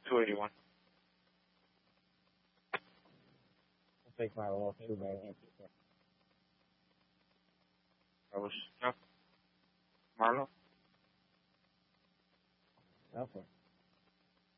281. I'll take my little 2 by That was Chuck. Marlo? Okay.